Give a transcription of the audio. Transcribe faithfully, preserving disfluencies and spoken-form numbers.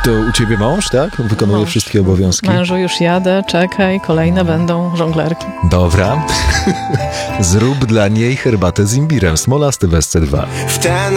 To u ciebie mąż, tak? Wykonuje Mąż. wszystkie obowiązki? Mężu, już jadę, czekaj, kolejne będą żonglerki. Dobra. Zrób dla niej herbatę z imbirem. Smolasty Wesce dwa. W ten